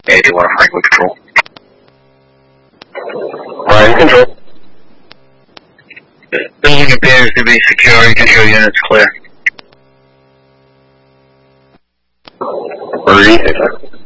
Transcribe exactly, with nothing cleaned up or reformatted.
eighty-one Franklin Control. Ryan Control. Building appears to be secure. Control units clear. Breathe.